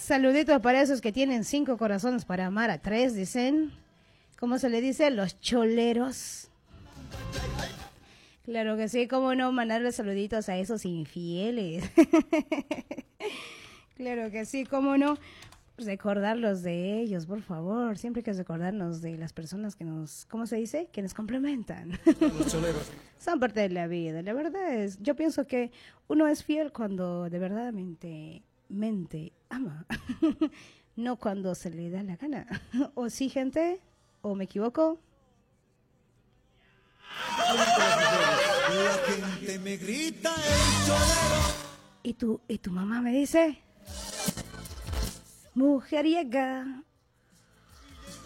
Saluditos para esos que tienen 5 corazones para amar a 3, dicen. ¿Cómo se le dice? Los choleros. Claro que sí, cómo no mandarle saluditos a esos infieles. Claro que sí, cómo no. Recordarlos de ellos, por favor. Siempre hay que recordarnos de las personas que nos, ¿cómo se dice? Que nos complementan. Los choleros. Son parte de la vida. La verdad es, yo pienso que uno es fiel cuando de verdad mente ama. No cuando se le da la gana. ¿O sí, gente? ¿O me equivoco? La gente me grita el cholero. ¿Y tu mamá me dice? Mujeriega.